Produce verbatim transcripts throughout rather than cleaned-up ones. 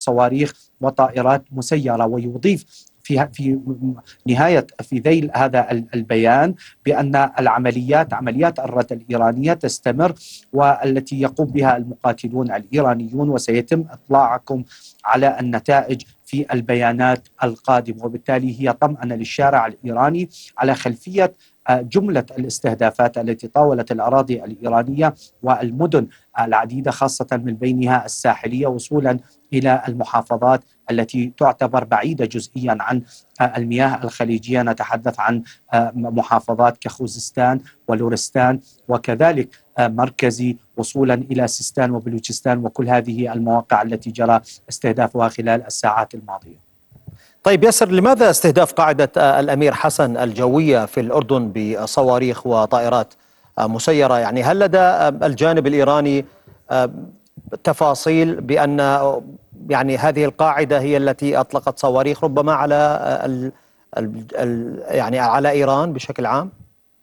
صواريخ وطائرات مسيرة. ويضيف في في نهاية في ذيل هذا البيان بأن العمليات عمليات الرد الإيرانية تستمر، والتي يقوم بها المقاتلون الإيرانيون، وسيتم إطلاعكم على النتائج في البيانات القادمة. وبالتالي هي طمأنة للشارع الإيراني على خلفية جملة الاستهدافات التي طاولت الأراضي الإيرانية والمدن العديدة، خاصة من بينها الساحلية، وصولا إلى المحافظات التي تعتبر بعيدة جزئيا عن المياه الخليجية. نتحدث عن محافظات كخوزستان ولورستان، وكذلك مركزي، وصولا إلى سيستان وبلوچستان، وكل هذه المواقع التي جرى استهدافها خلال الساعات الماضية. طيب ياسر، لماذا استهداف قاعدة الأمير حسن الجوية في الأردن بصواريخ وطائرات مسيرة؟ يعني هل لدى الجانب الإيراني تفاصيل بأن يعني هذه القاعدة هي التي أطلقت صواريخ ربما على ال ال ال يعني على إيران بشكل عام؟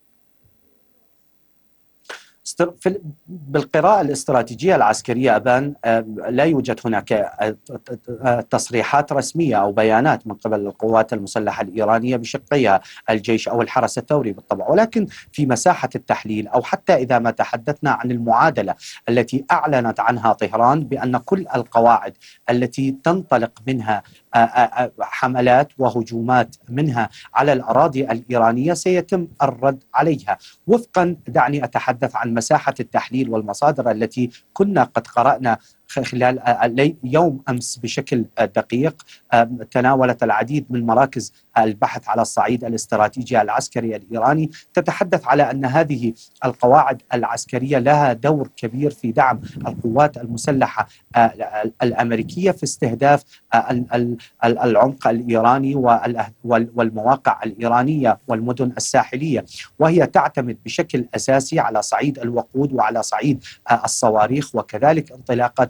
بالقراءة الاستراتيجية العسكرية أبان لا يوجد هناك تصريحات رسمية أو بيانات من قبل القوات المسلحة الإيرانية بشقيها الجيش أو الحرس الثوري بالطبع، ولكن في مساحة التحليل، أو حتى إذا ما تحدثنا عن المعادلة التي أعلنت عنها طهران بأن كل القواعد التي تنطلق منها حملات وهجومات منها على الأراضي الإيرانية سيتم الرد عليها وفقا، دعني أتحدث عن مساحة التحليل والمصادر التي كنا قد قرأنا خلال يوم أمس بشكل دقيق. تناولت العديد من مراكز البحث على الصعيد الاستراتيجي العسكري الإيراني، تتحدث على أن هذه القواعد العسكرية لها دور كبير في دعم القوات المسلحة الأمريكية في استهداف العمق الإيراني والمواقع الإيرانية والمدن الساحلية، وهي تعتمد بشكل أساسي على صعيد الوقود وعلى صعيد الصواريخ، وكذلك انطلاقة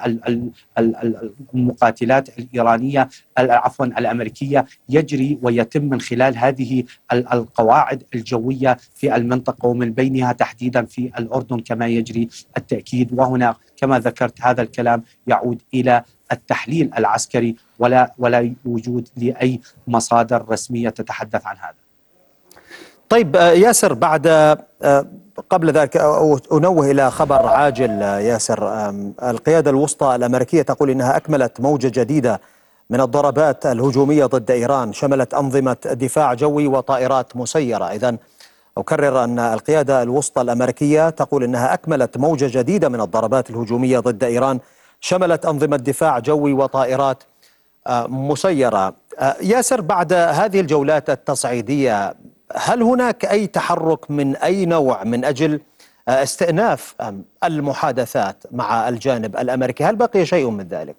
المقاتلات الإيرانية عفوا الأمريكية يجري ويتم من خلال هذه القواعد الجوية في المنطقة، ومن بينها تحديدا في الأردن كما يجري التأكيد. وهنا كما ذكرت هذا الكلام يعود إلى التحليل العسكري، ولا ولا وجود لأي مصادر رسمية تتحدث عن هذا. طيب ياسر، بعد قبل ذلك أنوه إلى خبر عاجل ياسر. القيادة الوسطى الأمريكية تقول إنها أكملت موجة جديدة من الضربات الهجومية ضد إيران، شملت أنظمة دفاع جوي وطائرات مسيرة. إذن أكرر أن القيادة الوسطى الأمريكية تقول إنها أكملت موجة جديدة من الضربات الهجومية ضد إيران، شملت أنظمة دفاع جوي وطائرات مسيرة. ياسر، بعد هذه الجولات التصعيدية هل هناك أي تحرك من أي نوع من أجل استئناف المحادثات مع الجانب الأمريكي؟ هل بقي شيء من ذلك؟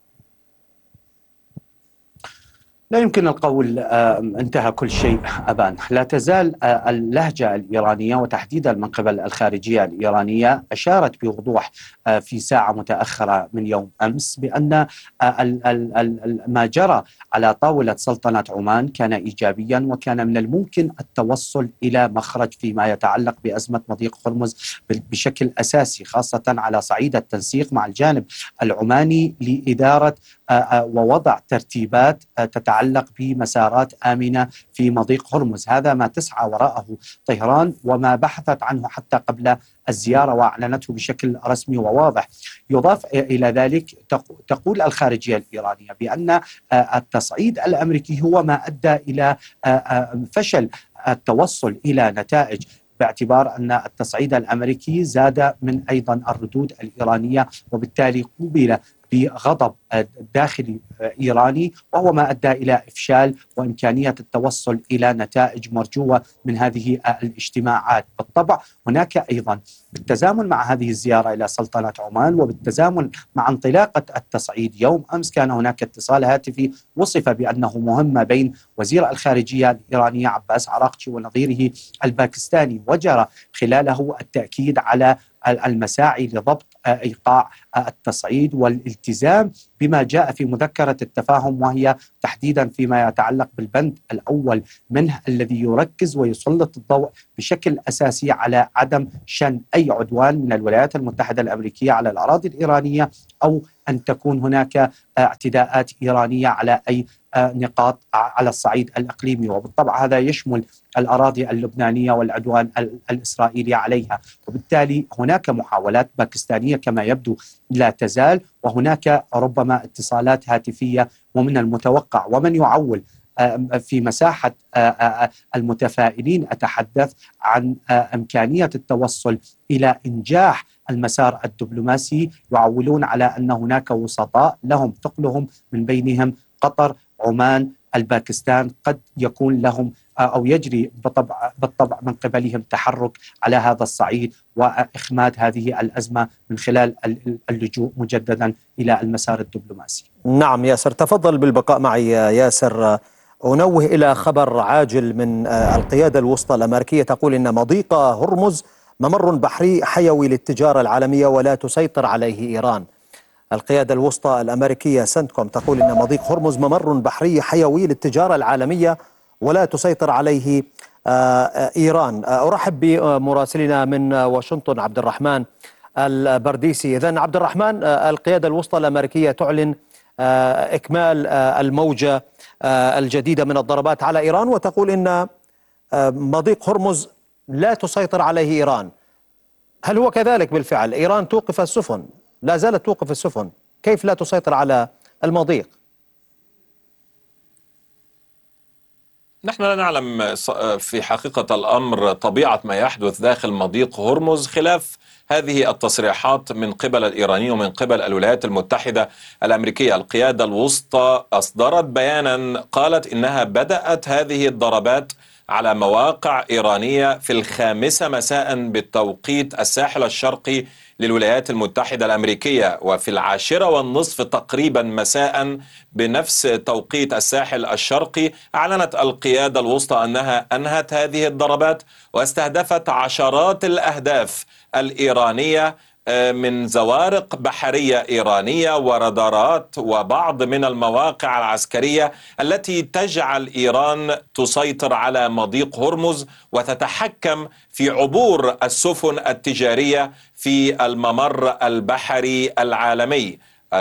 لا يمكن القول انتهى كل شيء أبان. لا تزال اللهجة الإيرانية وتحديدا من قبل الخارجية الإيرانية أشارت بوضوح في ساعة متأخرة من يوم أمس بأن ما جرى على طاولة سلطنة عمان كان إيجابيا، وكان من الممكن التوصل إلى مخرج فيما يتعلق بأزمة مضيق هرمز بشكل أساسي، خاصة على صعيد التنسيق مع الجانب العماني لإدارة ووضع ترتيبات تتعلق بمسارات آمنة في مضيق هرمز. هذا ما تسعى وراءه طهران وما بحثت عنه حتى قبل الزيارة وأعلنته بشكل رسمي وواضح. يضاف إلى ذلك تقول الخارجية الإيرانية بأن التصعيد الأمريكي هو ما أدى إلى فشل التوصل إلى نتائج، باعتبار أن التصعيد الأمريكي زاد من أيضا الردود الإيرانية، وبالتالي قوبل بغضب داخلي إيراني، وهو ما أدى إلى إفشال وإمكانية التوصل إلى نتائج مرجوة من هذه الاجتماعات. بالطبع هناك أيضا بالتزامن مع هذه الزيارة إلى سلطنة عمان وبالتزامن مع انطلاقة التصعيد يوم أمس كان هناك اتصال هاتفي وصف بأنه مهم بين وزير الخارجية الإيرانية عباس عراقچي ونظيره الباكستاني، وجرى خلاله التأكيد على المساعي لضبط إيقاع التصعيد والالتزام بما جاء في مذكرة التفاهم، وهي تحديدا فيما يتعلق بالبند الأول منه الذي يركز ويسلط الضوء بشكل أساسي على عدم شن أي عدوان من الولايات المتحدة الأمريكية على الأراضي الإيرانية أو أن تكون هناك اعتداءات إيرانية على أي نقاط على الصعيد الإقليمي، وبالطبع هذا يشمل الأراضي اللبنانية والعدوان الإسرائيلي عليها. وبالتالي هناك محاولات باكستانية كما يبدو لا تزال، وهناك ربما اتصالات هاتفية، ومن المتوقع ومن يعول في مساحة المتفائلين أتحدث عن إمكانية التوصل إلى إنجاح المسار الدبلوماسي، يعولون على أن هناك وسطاء لهم ثقلهم، من بينهم قطر، عمان، الباكستان، قد يكون لهم أو يجري بالطبع, بالطبع من قبلهم تحرك على هذا الصعيد وإخماد هذه الأزمة من خلال اللجوء مجددا إلى المسار الدبلوماسي. نعم ياسر، تفضل بالبقاء معي ياسر. أنوه إلى خبر عاجل من القيادة الوسطى الأمريكية تقول إن مضيق هرمز ممر بحري حيوي للتجارة العالمية ولا تسيطر عليه إيران. القيادة الوسطى الأمريكية سنتكوم تقول إن مضيق هرمز ممر بحري حيوي للتجارة العالمية ولا تسيطر عليه إيران. أرحب بمراسلنا من واشنطن عبد الرحمن البرديسي. إذن عبد الرحمن، القيادة الوسطى الأمريكية تعلن إكمال الموجة الجديدة من الضربات على إيران، وتقول إن مضيق هرمز لا تسيطر عليه إيران. هل هو كذلك بالفعل؟ إيران توقف السفن، لا زالت توقف السفن، كيف لا تسيطر على المضيق؟ نحن لا نعلم في حقيقة الأمر طبيعة ما يحدث داخل مضيق هرمز خلاف هذه التصريحات من قبل الإيرانيين ومن قبل الولايات المتحدة الأمريكية. القيادة الوسطى أصدرت بيانا قالت إنها بدأت هذه الضربات على مواقع إيرانية في الخامسة مساء بالتوقيت الساحل الشرقي للولايات المتحدة الأمريكية، وفي العاشرة والنصف تقريبا مساء بنفس توقيت الساحل الشرقي أعلنت القيادة الوسطى أنها أنهت هذه الضربات واستهدفت عشرات الأهداف الإيرانية من زوارق بحرية إيرانية ورادارات وبعض من المواقع العسكرية التي تجعل إيران تسيطر على مضيق هرمز وتتحكم في عبور السفن التجارية في الممر البحري العالمي.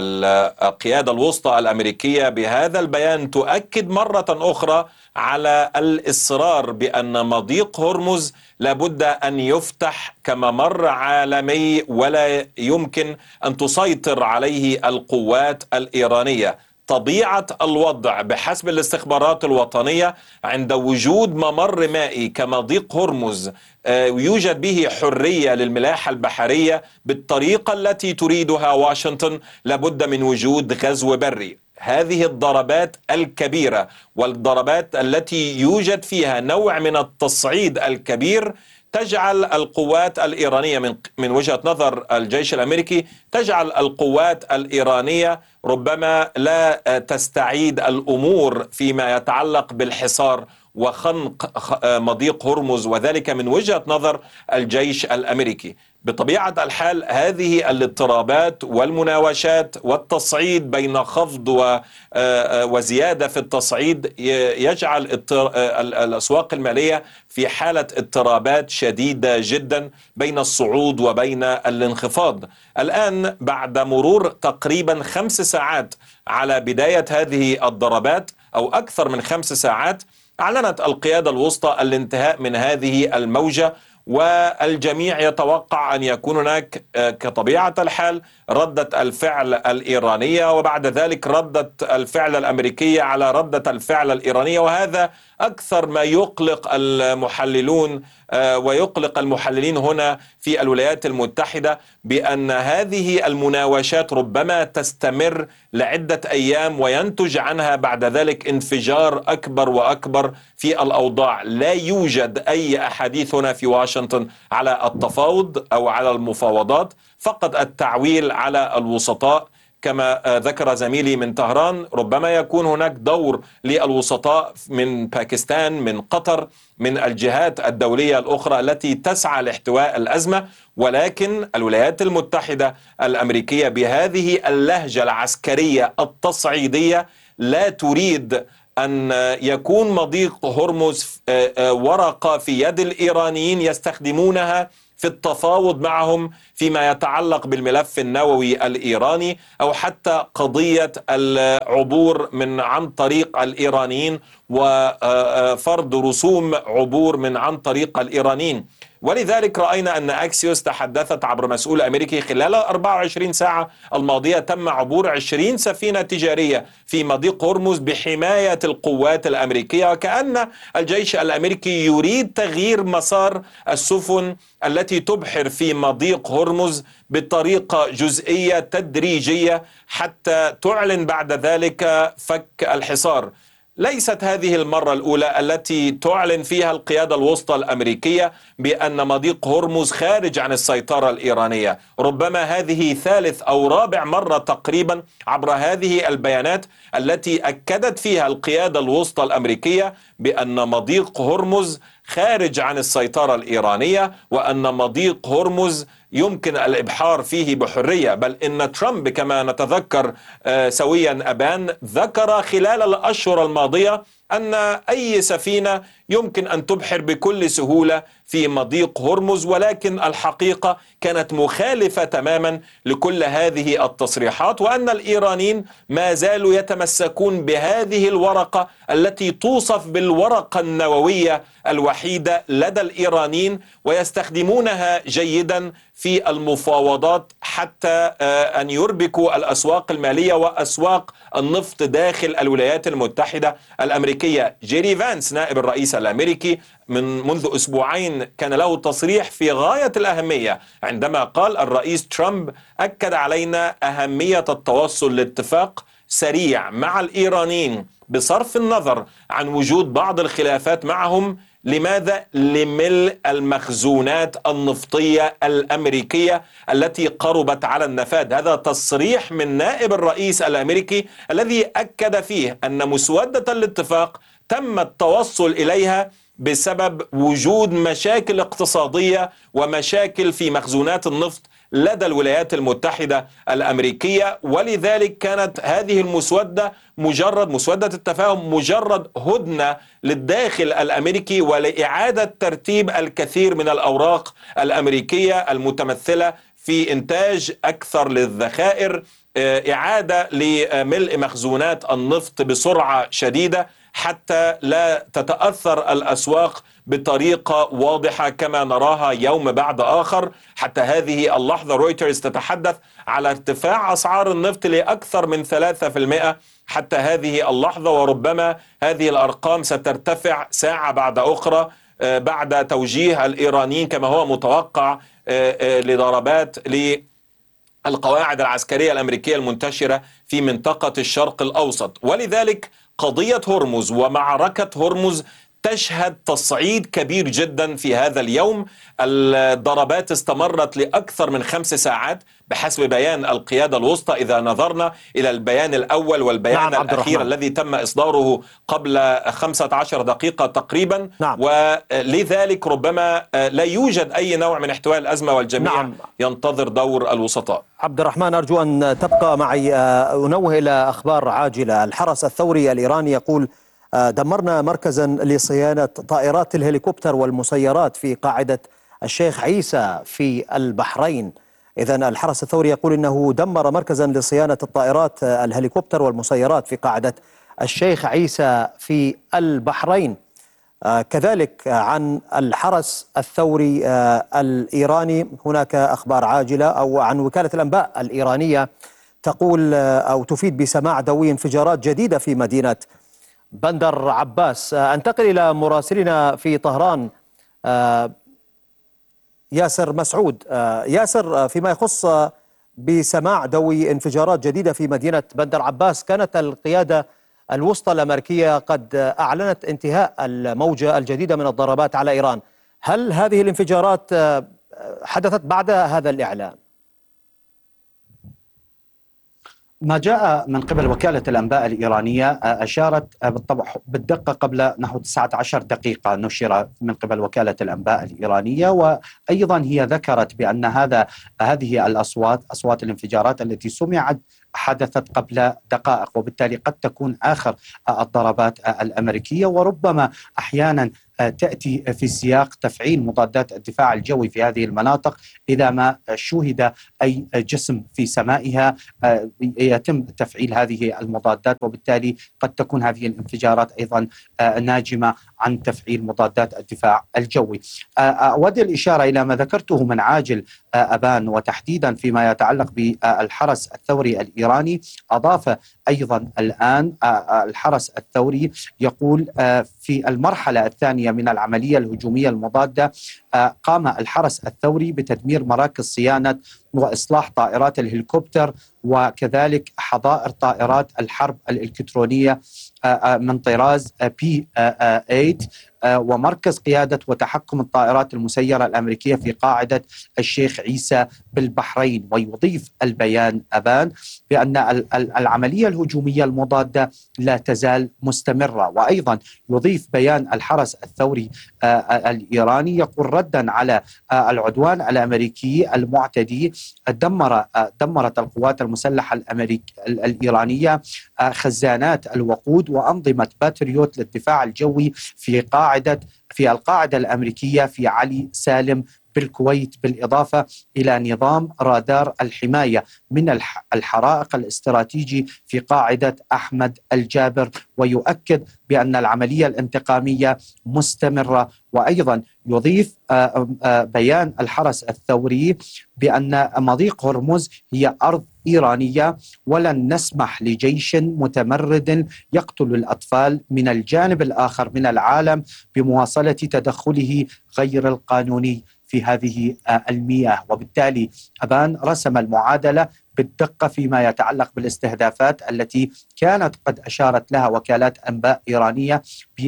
القيادة الوسطى الأمريكية بهذا البيان تؤكد مرة أخرى على الإصرار بأن مضيق هرمز لابد أن يفتح كممر عالمي ولا يمكن أن تسيطر عليه القوات الإيرانية. طبيعة الوضع بحسب الاستخبارات الوطنية عند وجود ممر مائي كمضيق هرمز يوجد به حرية للملاحة البحرية بالطريقة التي تريدها واشنطن، لابد من وجود غزو بري. هذه الضربات الكبيرة والضربات التي يوجد فيها نوع من التصعيد الكبير تجعل القوات الإيرانية من من وجهة نظر الجيش الأمريكي تجعل القوات الإيرانية ربما لا تستعيد الأمور فيما يتعلق بالحصار وخنق مضيق هرمز، وذلك من وجهة نظر الجيش الأمريكي. بطبيعة الحال هذه الاضطرابات والمناوشات والتصعيد بين خفض وزيادة في التصعيد يجعل الأسواق المالية في حالة اضطرابات شديدة جدا بين الصعود وبين الانخفاض. الآن بعد مرور تقريبا خمس ساعات على بداية هذه الضربات أو أكثر من خمس ساعات أعلنت القيادة الوسطى الانتهاء من هذه الموجة، والجميع يتوقع أن يكون هناك كطبيعة الحال ردة الفعل الإيرانية وبعد ذلك ردة الفعل الأمريكية على ردة الفعل الإيرانية، وهذا أكثر ما يقلق المحللون ويقلق المحللين هنا في الولايات المتحدة، بأن هذه المناوشات ربما تستمر لعدة أيام وينتج عنها بعد ذلك انفجار أكبر وأكبر في الأوضاع. لا يوجد أي أحاديث هنا في واشنطن على التفاوض أو على المفاوضات، فقط التعويل على الوسطاء. كما ذكر زميلي من طهران ربما يكون هناك دور للوسطاء من باكستان، من قطر، من الجهات الدولية الأخرى التي تسعى لاحتواء الأزمة، ولكن الولايات المتحدة الأمريكية بهذه اللهجة العسكرية التصعيدية لا تريد أن يكون مضيق هرمز ورقة في يد الإيرانيين يستخدمونها في التفاوض معهم فيما يتعلق بالملف النووي الإيراني، أو حتى قضية العبور من عن طريق الإيرانيين وفرض رسوم عبور من عن طريق الإيرانيين. ولذلك رأينا أن أكسيوس تحدثت عبر مسؤول أمريكي خلال أربع وعشرين ساعة الماضية تم عبور عشرين سفينة تجارية في مضيق هرمز بحماية القوات الأمريكية، وكأن الجيش الأمريكي يريد تغيير مسار السفن التي تبحر في مضيق هرمز بطريقة جزئية تدريجية حتى تعلن بعد ذلك فك الحصار. ليست هذه المرة الأولى التي تعلن فيها القيادة الوسطى الأمريكية بأن مضيق هرمز خارج عن السيطرة الإيرانية. ربما هذه ثالث أو رابع مرة تقريبا عبر هذه البيانات التي أكدت فيها القيادة الوسطى الأمريكية بأن مضيق هرمز خارج عن السيطرة الإيرانية، وأن مضيق هرمز يمكن الإبحار فيه بحرية. بل إن ترامب كما نتذكر سويا أبان ذكر خلال الأشهر الماضية أن أي سفينة يمكن أن تبحر بكل سهولة في مضيق هرمز، ولكن الحقيقة كانت مخالفة تماما لكل هذه التصريحات، وأن الإيرانيين ما زالوا يتمسكون بهذه الورقة التي توصف بالورقة النووية الوحيدة لدى الإيرانيين، ويستخدمونها جيدا في المفاوضات حتى أن يربكوا الأسواق المالية وأسواق النفط داخل الولايات المتحدة الأمريكية. جيري فانس نائب الرئيس الأمريكي من منذ أسبوعين كان له تصريح في غاية الأهمية عندما قال الرئيس ترامب أكد علينا أهمية التوصل لاتفاق سريع مع الإيرانيين بصرف النظر عن وجود بعض الخلافات معهم. لماذا؟ لملء المخزونات النفطية الأمريكية التي قربت على النفاذ. هذا تصريح من نائب الرئيس الأمريكي الذي أكد فيه أن مسودة الاتفاق تم التوصل إليها بسبب وجود مشاكل اقتصادية ومشاكل في مخزونات النفط لدى الولايات المتحدة الأمريكية. ولذلك كانت هذه المسودة مجرد مسودة التفاهم مجرد هدنة للداخل الأمريكي ولإعادة ترتيب الكثير من الأوراق الأمريكية المتمثلة في إنتاج أكثر للذخائر، إعادة لملء مخزونات النفط بسرعة شديدة حتى لا تتأثر الأسواق بطريقة واضحة كما نراها يوم بعد آخر. حتى هذه اللحظة رويترز تتحدث على ارتفاع أسعار النفط لأكثر من ثلاثة بالمئة حتى هذه اللحظة، وربما هذه الأرقام سترتفع ساعة بعد أخرى بعد توجيه الإيرانيين كما هو متوقع لضربات للقواعد العسكرية الأمريكية المنتشرة في منطقة الشرق الأوسط. ولذلك قضية هرمز ومعركة هرمز تشهد تصعيد كبير جدا في هذا اليوم. الضربات استمرت لأكثر من خمس ساعات بحسب بيان القيادة الوسطى إذا نظرنا إلى البيان الأول والبيان نعم الأخير الذي تم إصداره قبل خمسة عشر دقيقة تقريبا. نعم. ولذلك ربما لا يوجد أي نوع من احتواء الأزمة والجميع نعم. ينتظر دور الوسطاء. عبد الرحمن أرجو أن تبقى معي، أنوه إلى أخبار عاجلة. الحرس الثوري الإيراني يقول دمرنا مركزا لصيانة طائرات الهليكوبتر والمسيرات في قاعدة الشيخ عيسى في البحرين. إذن الحرس الثوري يقول إنه دمر مركزا لصيانة الطائرات الهليكوبتر والمسيرات في قاعدة الشيخ عيسى في البحرين. آه كذلك عن الحرس الثوري آه الإيراني هناك أخبار عاجلة، أو عن وكالة الأنباء الإيرانية تقول آه أو تفيد بسماع دوي انفجارات جديدة في مدينة بندر عباس. أنتقل إلى مراسلنا في طهران ياسر مسعود. ياسر، فيما يخص بسماع دوي انفجارات جديدة في مدينة بندر عباس، كانت القيادة الوسطى الأمريكية قد أعلنت انتهاء الموجة الجديدة من الضربات على إيران. هل هذه الانفجارات حدثت بعد هذا الإعلان؟ ما جاء من قبل وكالة الأنباء الإيرانية أشارت بالطبع بالدقة قبل نحو تسعة عشر دقيقة، نشر من قبل وكالة الأنباء الإيرانية، وأيضا هي ذكرت بأن هذا هذه الأصوات أصوات الانفجارات التي سمعت حدثت قبل دقائق، وبالتالي قد تكون آخر الضربات الأمريكية، وربما أحيانا تأتي في سياق تفعيل مضادات الدفاع الجوي في هذه المناطق إذا ما شوهد أي جسم في سمائها يتم تفعيل هذه المضادات، وبالتالي قد تكون هذه الانفجارات أيضا ناجمة عن تفعيل مضادات الدفاع الجوي. أود الإشارة إلى ما ذكرته من عاجل أبان، وتحديدا فيما يتعلق بالحرس الثوري الإيراني. أضاف أيضا الآن الحرس الثوري يقول في المرحلة الثانية من العملية الهجومية المضادة قام الحرس الثوري بتدمير مراكز صيانة وإصلاح طائرات الهليكوبتر وكذلك حظائر طائرات الحرب الإلكترونية من طراز بي ثمانية ومركز قيادة وتحكم الطائرات المسيرة الأمريكية في قاعدة الشيخ عيسى بالبحرين. ويضيف البيان أبان بأن العملية الهجومية المضادة لا تزال مستمرة. وأيضا يضيف بيان الحرس الثوري الإيراني يقول ردا على العدوان الأمريكي المعتدي دمر دمرت القوات المسلحة الأمريكية الإيرانية خزانات الوقود وأنظمة باتريوت للدفاع الجوي في قاعدة في القاعدة الأمريكية في علي سالم بالكويت، بالإضافة إلى نظام رادار الحماية من الحرائق الاستراتيجي في قاعدة أحمد الجابر. ويؤكد بأن العملية الانتقامية مستمرة. وأيضا يضيف بيان الحرس الثوري بأن مضيق هرمز هي أرض إيرانية ولن نسمح لجيش متمرد يقتل الأطفال من الجانب الآخر من العالم بمواصلة تدخله غير القانوني في هذه المياه. وبالتالي أبان رسم المعادلة بالدقة فيما يتعلق بالاستهدافات التي كانت قد أشارت لها وكالات أنباء إيرانية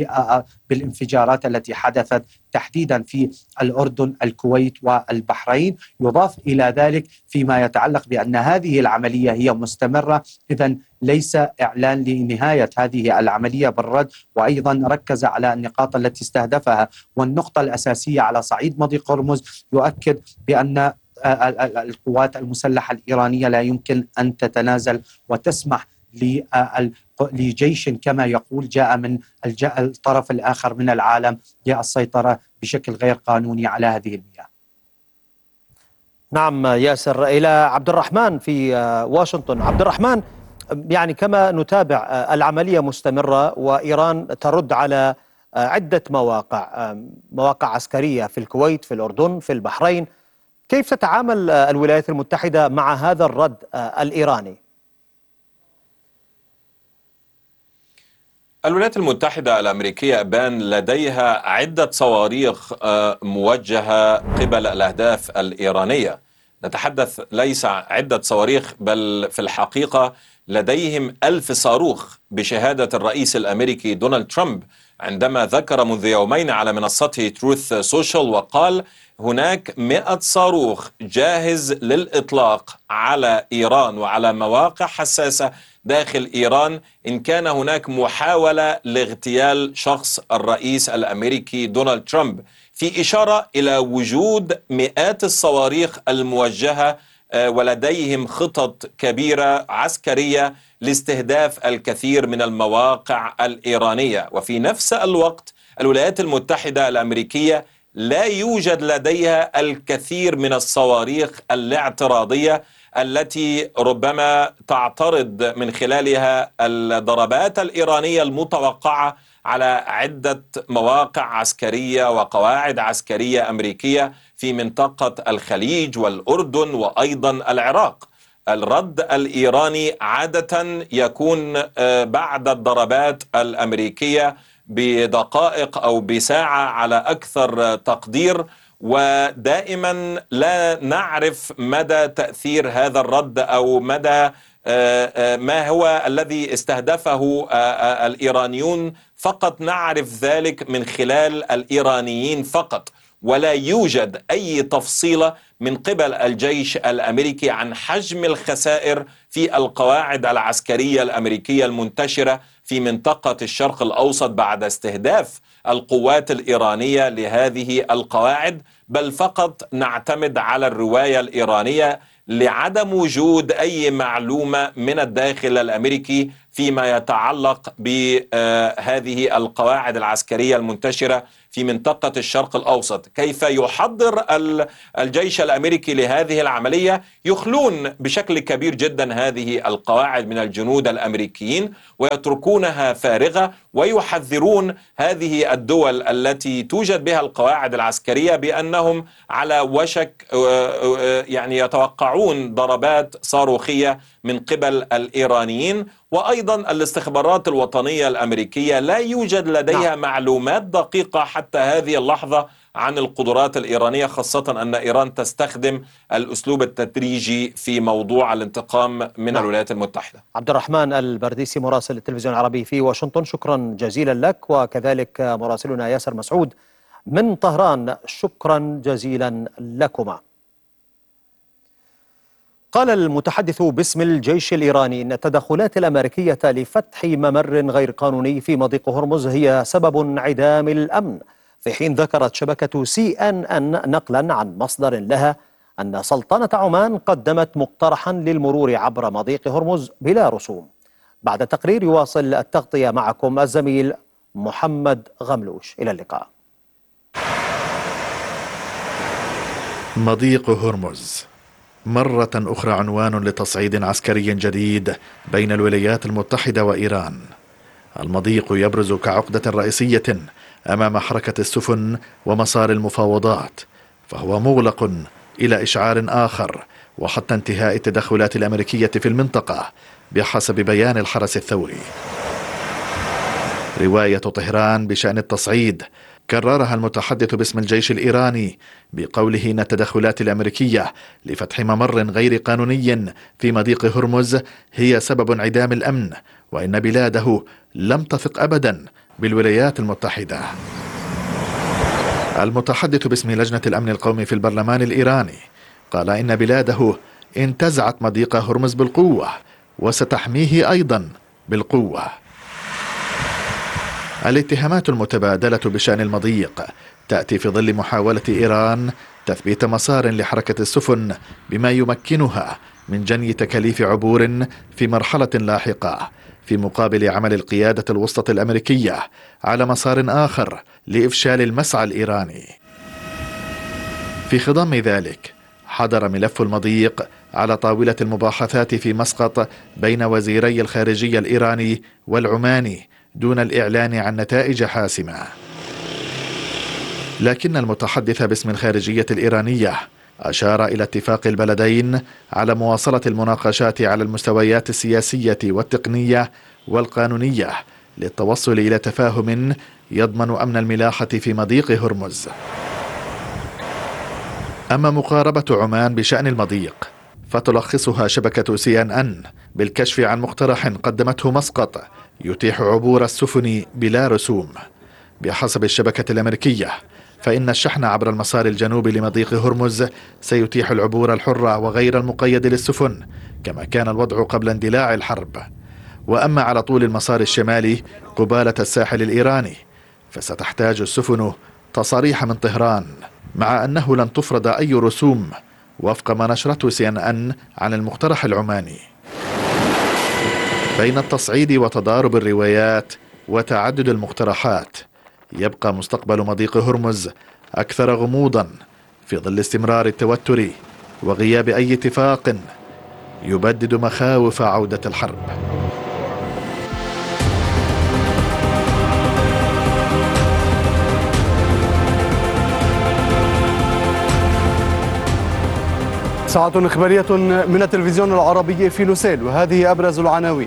بالانفجارات التي حدثت تحديدا في الأردن، الكويت والبحرين. يضاف إلى ذلك فيما يتعلق بأن هذه العملية هي مستمرة، إذن ليس إعلان لنهاية هذه العملية بالرد. وأيضا ركز على النقاط التي استهدفها، والنقطة الأساسية على صعيد مضيق هرمز يؤكد بأن القوات المسلحة الإيرانية لا يمكن أن تتنازل وتسمح لجيش كما يقول جاء من الطرف الآخر من العالم للسيطرة بشكل غير قانوني على هذه المياه. نعم ياسر. إلى عبد الرحمن في واشنطن. عبد الرحمن، يعني كما نتابع العملية مستمرة وإيران ترد على عدة مواقع مواقع عسكرية في الكويت، في الأردن، في البحرين. كيف تتعامل الولايات المتحدة مع هذا الرد الإيراني؟ الولايات المتحدة الأمريكية أبان لديها عدة صواريخ موجهة قبل الأهداف الإيرانية. نتحدث ليس عدة صواريخ، بل في الحقيقة لديهم ألف صاروخ بشهادة الرئيس الأمريكي دونالد ترامب عندما ذكر منذ يومين على منصته تروث سوشيال وقال هناك مئة صاروخ جاهز للإطلاق على إيران وعلى مواقع حساسة داخل إيران إن كان هناك محاولة لاغتيال شخص الرئيس الأمريكي دونالد ترامب، في إشارة إلى وجود مئات الصواريخ الموجهة ولديهم خطط كبيرة عسكرية لاستهداف الكثير من المواقع الإيرانية. وفي نفس الوقت الولايات المتحدة الأمريكية لا يوجد لديها الكثير من الصواريخ الاعتراضية التي ربما تعترض من خلالها الضربات الإيرانية المتوقعة على عدة مواقع عسكرية وقواعد عسكرية أمريكية في منطقة الخليج والأردن وأيضا العراق. الرد الإيراني عادة يكون بعد الضربات الأمريكية بدقائق أو بساعة على أكثر تقدير، ودائما لا نعرف مدى تأثير هذا الرد أو مدى ما هو الذي استهدفه الإيرانيون. فقط نعرف ذلك من خلال الإيرانيين فقط، ولا يوجد أي تفصيلة من قبل الجيش الأمريكي عن حجم الخسائر في القواعد العسكرية الأمريكية المنتشرة في منطقة الشرق الأوسط بعد استهداف القوات الإيرانية لهذه القواعد، بل فقط نعتمد على الرواية الإيرانية لعدم وجود أي معلومة من الداخل الأمريكي فيما يتعلق بهذه القواعد العسكرية المنتشرة في منطقة الشرق الأوسط. كيف يحضر الجيش الأمريكي لهذه العملية؟ يخلون بشكل كبير جدا هذه القواعد من الجنود الأمريكيين ويتركونها فارغة، ويحذرون هذه الدول التي توجد بها القواعد العسكرية بأنهم على وشك يعني يتوقعون ضربات صاروخية من قبل الإيرانيين. وأيضا الاستخبارات الوطنية الأمريكية لا يوجد لديها نعم. معلومات دقيقة حتى هذه اللحظة عن القدرات الإيرانية، خاصة أن إيران تستخدم الأسلوب التدريجي في موضوع الانتقام من نعم. الولايات المتحدة. عبد الرحمن البرديسي مراسل التلفزيون العربي في واشنطن، شكرا جزيلا لك، وكذلك مراسلنا ياسر مسعود من طهران، شكرا جزيلا لكما. قال المتحدث باسم الجيش الإيراني إن التدخلات الأمريكية لفتح ممر غير قانوني في مضيق هرمز هي سبب انعدام الأمن، في حين ذكرت شبكة سي إن إن نقلا عن مصدر لها أن سلطنة عمان قدمت مقترحا للمرور عبر مضيق هرمز بلا رسوم. بعد تقرير يواصل التغطية معكم الزميل محمد غملوش، إلى اللقاء. مضيق هرمز مرة أخرى عنوان لتصعيد عسكري جديد بين الولايات المتحدة وإيران. المضيق يبرز كعقدة رئيسية أمام حركة السفن ومسار المفاوضات، فهو مغلق إلى إشعار آخر وحتى انتهاء التدخلات الأمريكية في المنطقة بحسب بيان الحرس الثوري. رواية طهران بشأن التصعيد كررها المتحدث باسم الجيش الإيراني بقوله إن التدخلات الأمريكية لفتح ممر غير قانوني في مضيق هرمز هي سبب انعدام الأمن، وإن بلاده لم تثق أبدا بالولايات المتحدة. المتحدث باسم لجنة الأمن القومي في البرلمان الإيراني قال إن بلاده انتزعت مضيق هرمز بالقوة وستحميه أيضا بالقوة. الاتهامات المتبادلة بشأن المضيق تأتي في ظل محاولة إيران تثبيت مسار لحركة السفن بما يمكنها من جني تكاليف عبور في مرحلة لاحقة، في مقابل عمل القيادة الوسطى الأمريكية على مسار آخر لإفشال المسعى الإيراني. في خضم ذلك حضر ملف المضيق على طاولة المباحثات في مسقط بين وزيري الخارجية الإيراني والعماني دون الإعلان عن نتائج حاسمة. لكن المتحدث باسم الخارجية الإيرانية أشار إلى اتفاق البلدين على مواصلة المناقشات على المستويات السياسية والتقنية والقانونية للتوصل إلى تفاهم يضمن أمن الملاحة في مضيق هرمز. أما مقاربة عمان بشأن المضيق فتلخصها شبكة سي إن إن بالكشف عن مقترح قدمته مسقط يتيح عبور السفن بلا رسوم. بحسب الشبكة الأمريكية فإن الشحن عبر المسار الجنوبي لمضيق هرمز سيتيح العبور الحر وغير المقيد للسفن كما كان الوضع قبل اندلاع الحرب. وأما على طول المسار الشمالي قبالة الساحل الإيراني فستحتاج السفن تصاريح من طهران، مع أنه لن تفرض أي رسوم وفق ما نشرته سي إن إن عن المقترح العماني. بين التصعيد وتضارب الروايات وتعدد المقترحات يبقى مستقبل مضيق هرمز أكثر غموضا في ظل استمرار التوتر وغياب أي اتفاق يبدد مخاوف عودة الحرب. ساعة إخبارية من التلفزيون العربي في لوسيل، وهذه أبرز العناوين.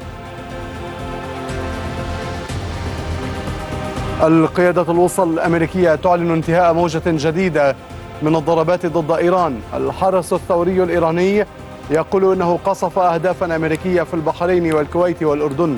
القيادة الوسطى الأمريكية تعلن انتهاء موجة جديدة من الضربات ضد إيران. الحرس الثوري الإيراني يقول إنه قصف أهدافا أمريكية في البحرين والكويت والأردن.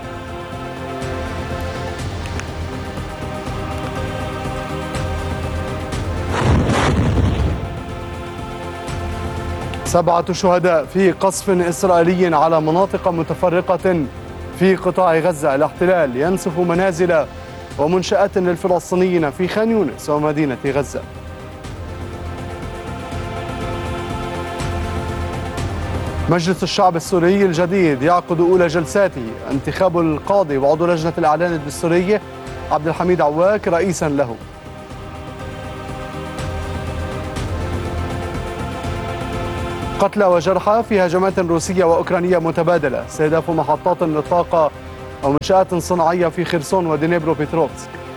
سبعة شهداء في قصف إسرائيلي على مناطق متفرقة في قطاع غزة. الاحتلال ينسف منازل ومنشآت للفلسطينيين في خان يونس ومدينة غزة. مجلس الشعب السوري الجديد يعقد أولى جلساته، انتخاب القاضي وعضو لجنة الإعلان الدستوري عبد الحميد عواك رئيسا له. قتلى وجرحى في هجمات روسية وأوكرانية متبادلة، استهداف محطات للطاقة ومنشآت صناعية في خرسون ودنيبرو بيتروفسك.